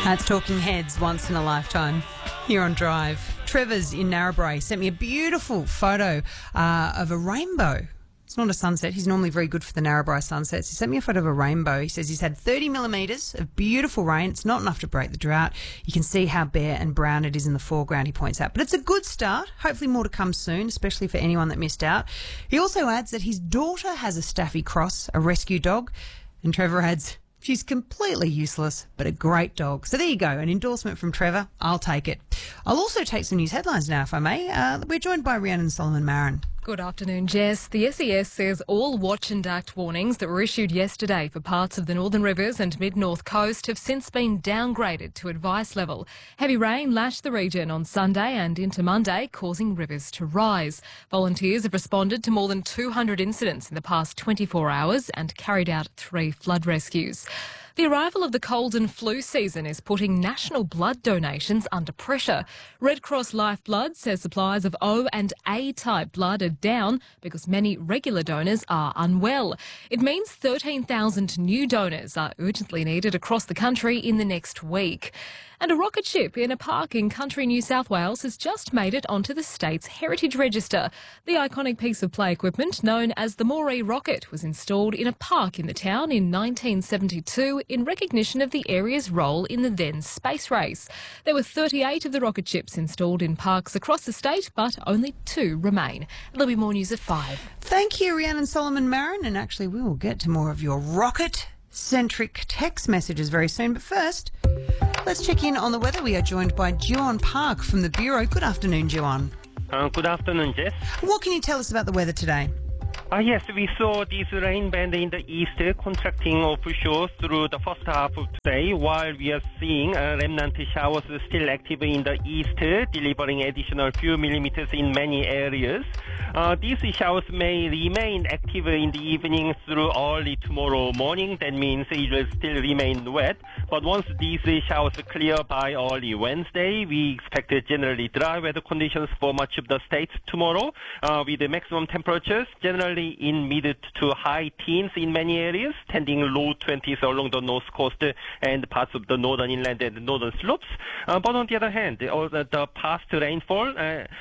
That's Talking Heads, Once in a Lifetime, here on Drive. Trevor's in Narrabri sent me a beautiful photo of a rainbow. It's not a sunset. He's normally very good for the Narrabri sunsets. He sent me a photo of a rainbow. He says he's had 30 millimetres of beautiful rain. It's not enough to break the drought. You can see how bare and brown it is in the foreground, he points out. But it's a good start. Hopefully more to come soon, especially for anyone that missed out. He also adds that his daughter has a Staffy Cross, a rescue dog. And Trevor adds, she's completely useless, but a great dog. So there you go, an endorsement from Trevor. I'll take it. I'll also take some news headlines now, if I may. We're joined by Rhiannon Solomon-Marin. Good afternoon, Jess. The SES says all watch and act warnings that were issued yesterday for parts of the Northern Rivers and mid-north coast have since been downgraded to advice level. Heavy rain lashed the region on Sunday and into Monday, causing rivers to rise. Volunteers have responded to more than 200 incidents in the past 24 hours and carried out 3 flood rescues. The arrival of the cold and flu season is putting national blood donations under pressure. Red Cross Lifeblood says supplies of O and A type blood are down because many regular donors are unwell. It means 13,000 new donors are urgently needed across the country in the next week. And a rocket ship in a park in country New South Wales has just made it onto the state's heritage register. The iconic piece of play equipment known as the Moree rocket was installed in a park in the town in 1972 in recognition of the area's role in the then space race. There were 38 of the rocket ships installed in parks across the state, but only 2 remain. There'll be more news at 5. Thank you, Rhiannon Solomon-Marin. And actually, we will get to more of your rocket-centric text messages very soon. But first, let's check in on the weather. We are joined by Juan Park from the Bureau. Good afternoon, Juan. Good afternoon, Jess. What can you tell us about the weather today? Yes, we saw this rain band in the east contracting offshore through the first half of today, while we are seeing remnant showers still active in the east, delivering additional few millimeters in many areas. These showers may remain active in the evening through early tomorrow morning. That means it will still remain wet. But once these showers clear by early Wednesday, we expect generally dry weather conditions for much of the state tomorrow, with the maximum temperatures generally in mid to high teens in many areas, tending low 20s along the north coast and parts of the northern inland and northern slopes. But on the other hand, the past rainfall,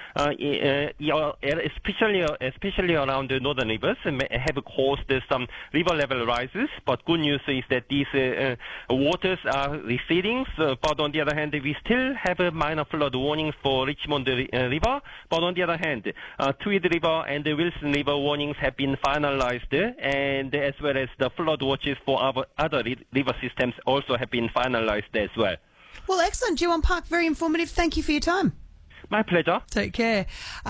especially around the northern rivers, have caused some river level rises. But good news is that these waters are receding. But on the other hand, we still have a minor flood warnings for Richmond River. But on the other hand, Tweed River and the Wilson River warnings have been finalized, and as well as the flood watches for our other river systems also have been finalized as well. Well, excellent, Juan Park. Very informative. Thank you for your time. My pleasure. Take care.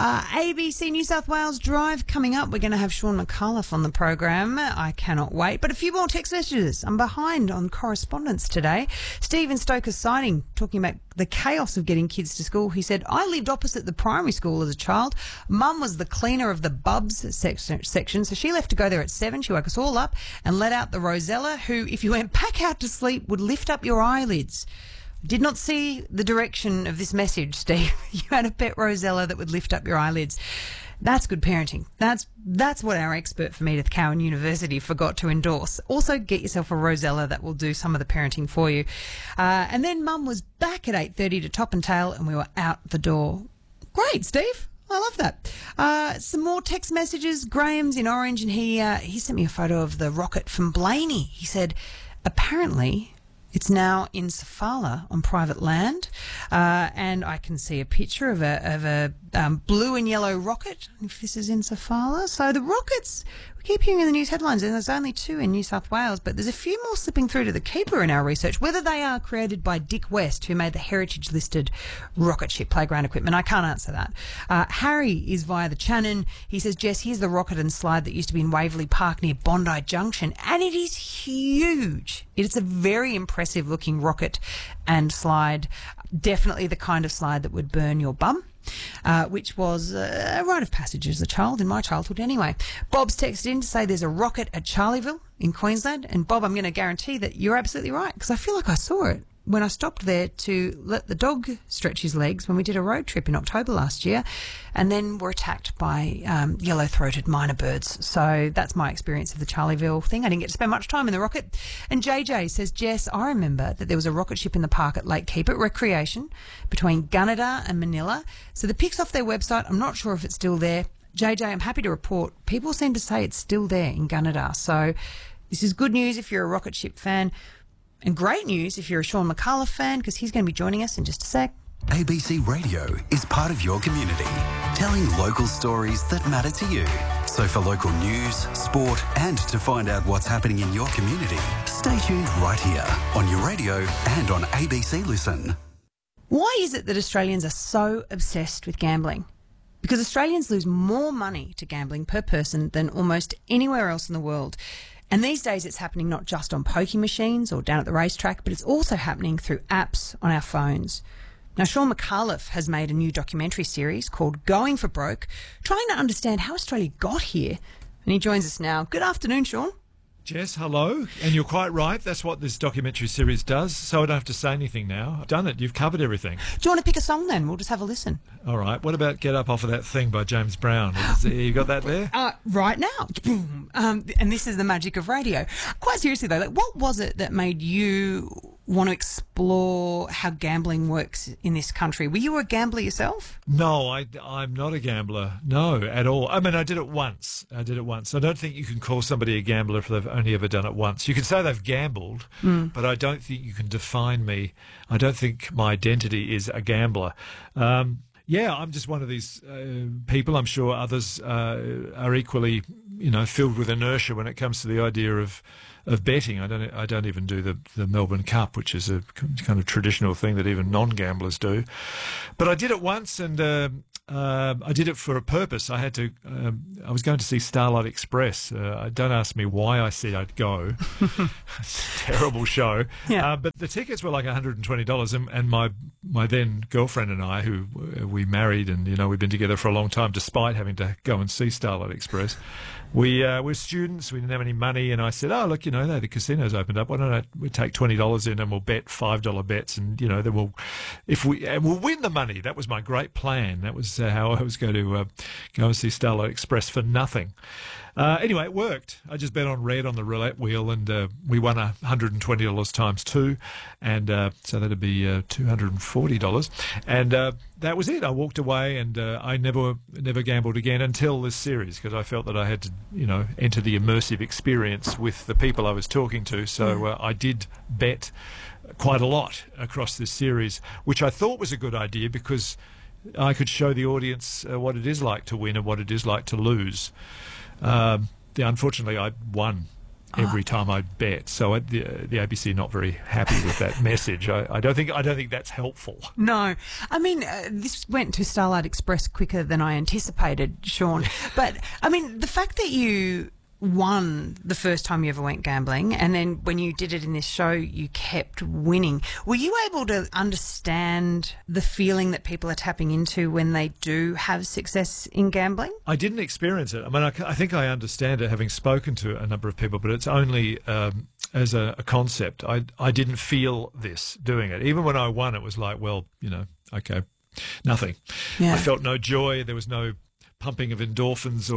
ABC New South Wales Drive coming up. We're going to have Sean McAuliffe on the program. I cannot wait. But a few more text messages. I'm behind on correspondence today. Stephen Stoker's signing, talking about the chaos of getting kids to school. He said, I lived opposite the primary school as a child. Mum was the cleaner of the Bubs section, so she left to go there at 7. She woke us all up and let out the Rosella, who, if you went back out to sleep, would lift up your eyelids. Did not see the direction of this message, Steve. You had a pet Rosella that would lift up your eyelids. That's good parenting. That's what our expert from Edith Cowan University forgot to endorse. Also, get yourself a Rosella that will do some of the parenting for you. And then Mum was back at 8:30 to top and tail, and we were out the door. Great, Steve. I love that. Some more text messages. Graham's in Orange, and he sent me a photo of the rocket from Blaney. He said, apparently it's now in Sofala on private land, and I can see a picture of a blue and yellow rocket, if this is in Sofala. So the rockets, we keep hearing in the news headlines, and there's only 2 in New South Wales, but there's a few more slipping through to the keeper in our research. Whether they are created by Dick West, who made the heritage-listed rocket ship playground equipment, I can't answer that. Harry is via the Channon. He says, Jess, here's the rocket and slide that used to be in Waverley Park near Bondi Junction, and it is huge. It's a very impressive-looking rocket and slide, definitely the kind of slide that would burn your bum. Which was a rite of passage as a child, in my childhood anyway. Bob's texted in to say there's a rocket at Charleville in Queensland. And Bob, I'm going to guarantee that you're absolutely right, because I feel like I saw it when I stopped there to let the dog stretch his legs when we did a road trip in October last year, and then were attacked by yellow-throated minor birds. So that's my experience of the Charlieville thing. I didn't get to spend much time in the rocket. And JJ says, Jess, I remember that there was a rocket ship in the park at Lake Keep It Recreation between Gunnedah and Manila. So the pic's off their website. I'm not sure if it's still there. JJ, I'm happy to report people seem to say it's still there in Gunnedah. So this is good news if you're a rocket ship fan. And great news if you're a Sean McAuliffe fan, because he's going to be joining us in just a sec. ABC Radio is part of your community, telling local stories that matter to you. So for local news, sport, and to find out what's happening in your community, stay tuned right here on your radio and on ABC Listen. Why is it that Australians are so obsessed with gambling? Because Australians lose more money to gambling per person than almost anywhere else in the world. And these days it's happening not just on pokie machines or down at the racetrack, but it's also happening through apps on our phones. Now, Sean McAuliffe has made a new documentary series called Going for Broke, trying to understand how Australia got here. And he joins us now. Good afternoon, Sean. Jess, hello. And you're quite right. That's what this documentary series does. So I don't have to say anything now. I've done it. You've covered everything. Do you want to pick a song then? We'll just have a listen. All right. What about Get Up Off of That Thing by James Brown? You got that there? Right now. And this is the magic of radio. Quite seriously, though, what was it that made you want to explore how gambling works in this country? Were you a gambler yourself? No, I'm not a gambler. No, at all. I mean, I did it once. I don't think you can call somebody a gambler if they've only ever done it once. You can say they've gambled, but I don't think you can define me. I don't think my identity is a gambler. Yeah, I'm just one of these people. I'm sure others are equally, filled with inertia when it comes to the idea of betting. I don't even do the Melbourne Cup, which is a kind of traditional thing that even non-gamblers do. But I did it once, and I did it for a purpose. I was going to see Starlight Express. Don't ask me why I said I'd go. It's a terrible show. Yeah. But the tickets were like $120, and my then girlfriend and I, who we married, and we've been together for a long time, despite having to go and see Starlight Express. We're students. We didn't have any money, and I said, "Oh, look, the casino's opened up. Why don't we take $20 in and we'll bet $5 bets, and then we'll win the money." That was my great plan. That was how I was going to go and see Starlight Express for nothing. Anyway, it worked. I just bet on red on the roulette wheel, and we won $120 times 2, and so that'd be $240. And that was it. I walked away, and I never gambled again until this series, because I felt that I had to, enter the immersive experience with the people I was talking to. So I did bet quite a lot across this series, which I thought was a good idea because I could show the audience what it is like to win and what it is like to lose. Unfortunately, I won every time I bet, so the ABC not very happy with that message. I don't think that's helpful. No, I mean this went to Starlight Express quicker than I anticipated, Sean. But I mean the fact that you won the first time you ever went gambling, and then when you did it in this show you kept winning. Were you able to understand the feeling that people are tapping into when they do have success in gambling? I didn't experience it. I mean, I think I understand it, having spoken to a number of people, but it's only as a concept. I didn't feel this doing it. Even when I won, it was like, well, okay, nothing. Yeah. I felt no joy. There was no pumping of endorphins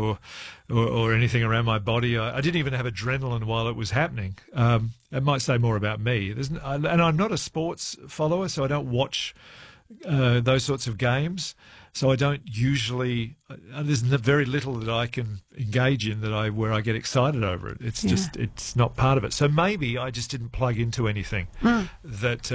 or anything around my body. I didn't even have adrenaline while it was happening. It might say more about me. And I'm not a sports follower, so I don't watch those sorts of games. So I don't usually. There's very little that I can engage in where I get excited over it. It's just it's not part of it. So maybe I just didn't plug into anything that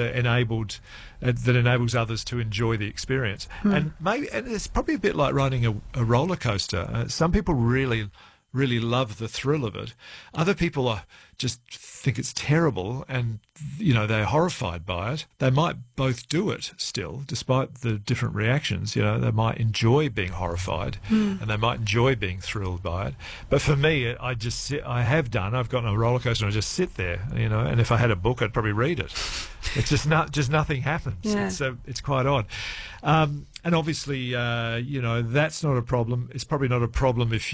enables others to enjoy the experience. And it's probably a bit like riding a roller coaster. Some people really love the thrill of it. Other people just think it's terrible, and they're horrified by it. They might both do it still, despite the different reactions. They might enjoy being horrified, and they might enjoy being thrilled by it. But for me, I've gotten a roller coaster and I just sit there, and if I had a book, I'd probably read it. It's just nothing happens. Yeah. It's quite odd. And obviously, that's not a problem. It's probably not a problem if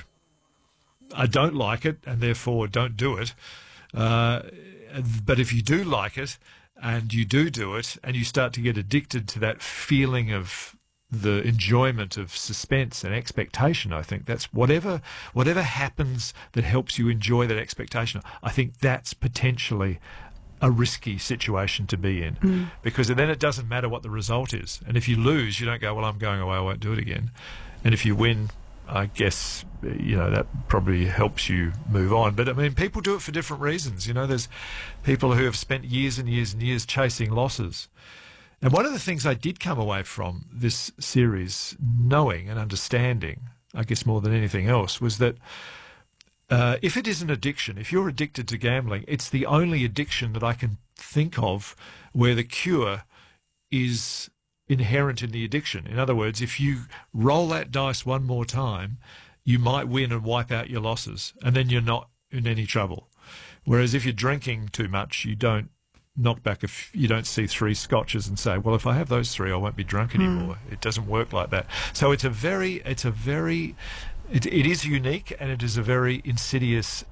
I don't like it and therefore don't do it. But if you do like it, and you do it, and you start to get addicted to that feeling of the enjoyment of suspense and expectation. I think that's whatever happens that helps you enjoy that expectation. I think that's potentially a risky situation to be in, because then it doesn't matter what the result is. And if you lose, you don't go, well, I'm going away, I won't do it again. And if you win, I guess, that probably helps you move on. But I mean, people do it for different reasons. There's people who have spent years and years and years chasing losses. And one of the things I did come away from this series knowing and understanding, I guess more than anything else, was that if it is an addiction, if you're addicted to gambling, it's the only addiction that I can think of where the cure is inherent in the addiction. In other words, if you roll that dice one more time, you might win and wipe out your losses, and then you're not in any trouble. Whereas if you're drinking too much, you don't knock back you don't see 3 scotches and say, well, if I have those 3, I won't be drunk anymore. It doesn't work like that. So it is unique, and it is a very insidious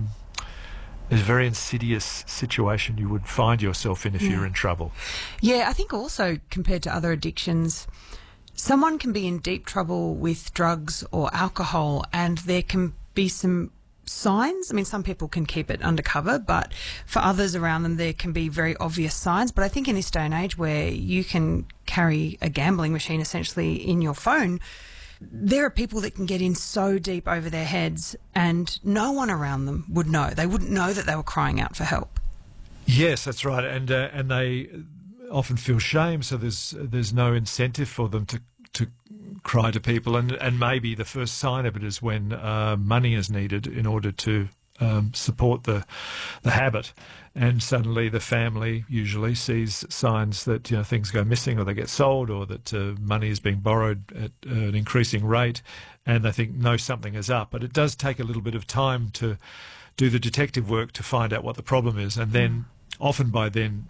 situation you would find yourself in if you're in trouble. Yeah, I think also compared to other addictions, someone can be in deep trouble with drugs or alcohol, and there can be some signs. I mean, some people can keep it undercover, but for others around them, there can be very obvious signs. But I think in this day and age where you can carry a gambling machine essentially in your phone, there are people that can get in so deep over their heads and no one around them would know. They wouldn't know that they were crying out for help. Yes, that's right. And they often feel shame, so there's no incentive for them to cry to people. And maybe the first sign of it is when money is needed in order to support the habit. And suddenly the family usually sees signs that things go missing, or they get sold, or that money is being borrowed at an increasing rate, and they think, no, something is up. But it does take a little bit of time to do the detective work to find out what the problem is, and then often by then